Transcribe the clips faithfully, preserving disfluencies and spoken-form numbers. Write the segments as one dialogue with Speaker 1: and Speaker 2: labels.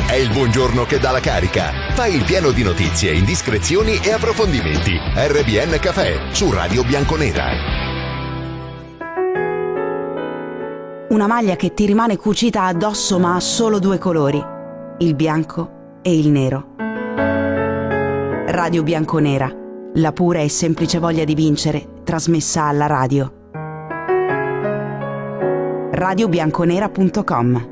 Speaker 1: È il buongiorno che dà la carica. Fai il pieno di notizie, indiscrezioni e approfondimenti. R B N Café su Radio Bianconera.
Speaker 2: Una maglia che ti rimane cucita addosso ma ha solo due colori, il bianco e il nero. Radio Bianconera, la pura e semplice voglia di vincere, trasmessa alla radio. radio bianconera punto com.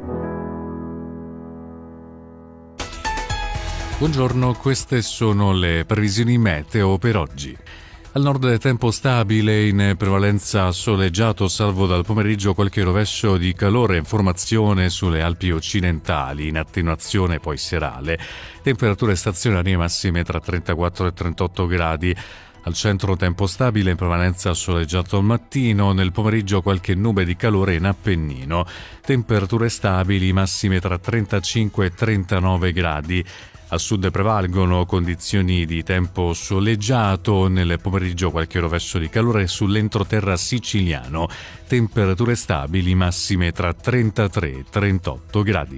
Speaker 3: Buongiorno, queste sono le previsioni meteo per oggi. Al nord tempo stabile, in prevalenza soleggiato, salvo dal pomeriggio qualche rovescio di calore, formazione sulle Alpi occidentali, in attenuazione poi serale. Temperature stazionarie massime tra trentaquattro e trentotto gradi. Al centro tempo stabile, in prevalenza soleggiato al mattino, nel pomeriggio qualche nube di calore in Appennino. Temperature stabili, massime tra trentacinque e trentanove gradi. A sud prevalgono condizioni di tempo soleggiato, nel pomeriggio qualche rovescio di calore sull'entroterra siciliano. Temperature stabili, massime tra trentatré e trentotto gradi.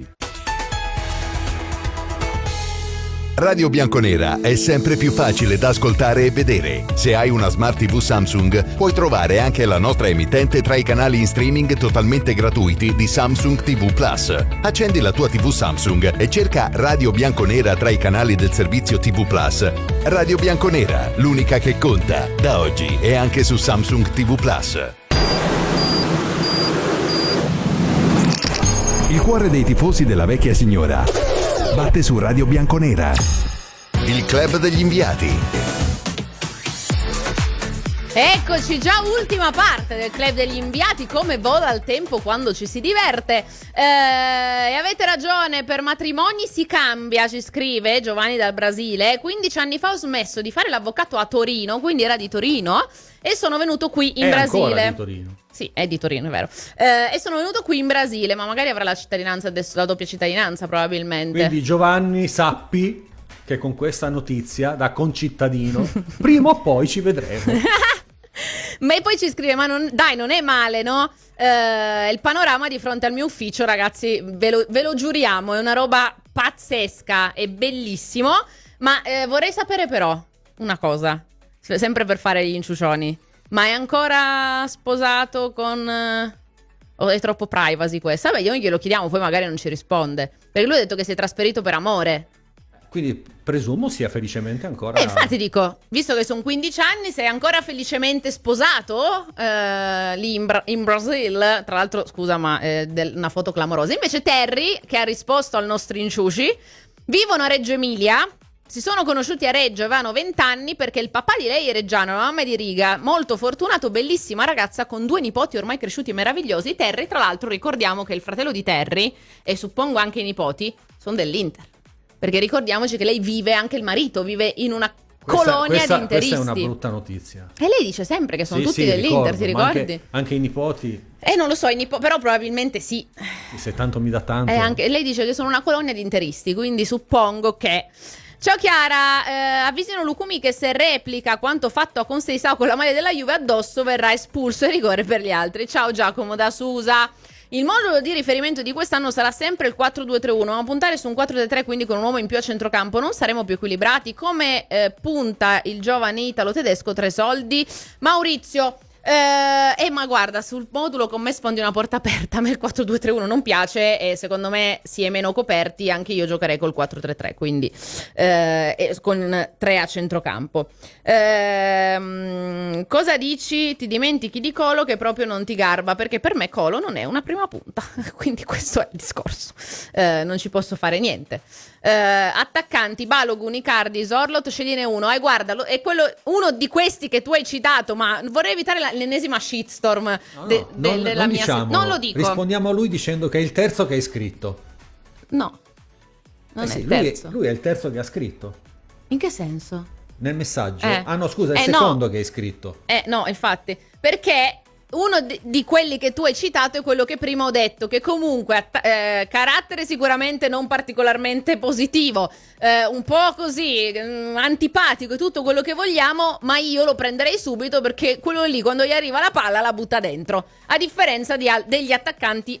Speaker 1: Radio Bianconera è sempre più facile da ascoltare e vedere. Se hai una Smart tivù Samsung, puoi trovare anche la nostra emittente tra i canali in streaming totalmente gratuiti di Samsung tivù Plus. Accendi la tua tivù Samsung e cerca Radio Bianconera tra i canali del servizio tivù Plus. Radio Bianconera, l'unica che conta, da oggi e anche su Samsung tivù Plus.
Speaker 4: Il cuore dei tifosi della vecchia signora batte su Radio Bianconera.
Speaker 1: Il club degli inviati.
Speaker 5: Eccoci, già ultima parte del club degli inviati. Come vola il tempo quando ci si diverte. Eh, e avete ragione, per matrimoni si cambia, ci scrive Giovanni dal Brasile. quindici anni fa ho smesso di fare l'avvocato a Torino, quindi era di Torino, e sono venuto qui in
Speaker 6: è
Speaker 5: Brasile.
Speaker 6: Ancora di Torino.
Speaker 5: Sì, è di Torino, è vero. Eh, e sono venuto qui in Brasile, ma magari avrà la cittadinanza adesso, la doppia cittadinanza probabilmente.
Speaker 6: Quindi Giovanni, sappi che con questa notizia da concittadino prima o poi ci vedremo.
Speaker 5: Ma poi ci scrive, ma non, dai, non è male, no? Eh, il panorama di fronte al mio ufficio, ragazzi, ve lo, ve lo giuriamo, è una roba pazzesca, è bellissimo. Ma eh, vorrei sapere però una cosa, sempre per fare gli inciucioni. Ma è ancora sposato con... Eh, o è troppo privacy questa? Vabbè, io glielo chiediamo, poi magari non ci risponde. Perché lui ha detto che si è trasferito per amore.
Speaker 6: Quindi presumo sia felicemente ancora...
Speaker 5: E infatti dico, visto che sono quindici anni, sei ancora felicemente sposato eh, lì in, Bra- in Brasile. Tra l'altro, scusa, ma è del- una foto clamorosa. Invece Terry, che ha risposto al nostro inciuci, vivono a Reggio Emilia. Si sono conosciuti a Reggio, avevano venti anni, perché il papà di lei è reggiano, la mamma è di Riga, molto fortunato, bellissima ragazza con due nipoti ormai cresciuti e meravigliosi. Terry, tra l'altro, ricordiamo che il fratello di Terry, e suppongo anche i nipoti, sono dell'Inter. Perché ricordiamoci che lei vive, anche il marito, vive in una
Speaker 6: questa,
Speaker 5: colonia
Speaker 6: questa,
Speaker 5: di interisti.
Speaker 6: Questa è una brutta notizia.
Speaker 5: E lei dice sempre che sono
Speaker 6: sì,
Speaker 5: tutti
Speaker 6: sì,
Speaker 5: dell'Inter,
Speaker 6: ricordo,
Speaker 5: ti
Speaker 6: ma
Speaker 5: ricordi?
Speaker 6: Anche, anche i nipoti.
Speaker 5: Eh, non lo so, i nipo- però probabilmente sì.
Speaker 6: Se tanto mi dà tanto.
Speaker 5: E anche, lei dice che sono una colonia di interisti, quindi suppongo che... Ciao Chiara, eh, avvisino Lucumi che se replica quanto fatto a Conceicao con la maglia della Juve addosso verrà espulso e rigore per gli altri. Ciao Giacomo da Susa. Il modulo di riferimento di quest'anno sarà sempre il quattro due tre uno, ma puntare su un quattro tre tre, quindi con un uomo in più a centrocampo, non saremo più equilibrati? Come eh, punta il giovane italo-tedesco tre soldi? Maurizio, eh, eh, ma guarda, sul modulo con me sfondi una porta aperta. A me il quattro due tre uno non piace e secondo me si è meno coperti. Anche io giocherei col quattro tre tre, quindi eh, con tre a centrocampo. Eh, cosa dici? Ti dimentichi di Colo, che proprio non ti garba, perché per me Colo non è una prima punta, quindi questo è il discorso. Eh, non ci posso fare niente. Eh, attaccanti, Balogun, Icardi, Zorlot, scegliene uno. Eh, guarda, lo, è quello, uno di questi che tu hai citato, ma vorrei evitare la, l'ennesima shitstorm
Speaker 6: No, no,
Speaker 5: de, de,
Speaker 6: non,
Speaker 5: della
Speaker 6: non
Speaker 5: mia...
Speaker 6: diciamolo.
Speaker 5: Non lo dico.
Speaker 6: Rispondiamo a lui dicendo che è il terzo che hai scritto.
Speaker 5: No, non
Speaker 6: Eh
Speaker 5: è
Speaker 6: sì,
Speaker 5: il
Speaker 6: lui, è,
Speaker 5: terzo.
Speaker 6: lui è il terzo che ha scritto.
Speaker 5: In che senso?
Speaker 6: Nel messaggio.
Speaker 5: Eh.
Speaker 6: Ah no, scusa, è il
Speaker 5: Eh, no.
Speaker 6: secondo che hai scritto.
Speaker 5: Eh, no, infatti, perché uno di, di quelli che tu hai citato è quello che prima ho detto, che comunque att- eh, carattere sicuramente non particolarmente positivo, eh, un po' così mm, antipatico e tutto quello che vogliamo, ma io lo prenderei subito, perché quello lì quando gli arriva la palla la butta dentro, a differenza di al- degli attaccanti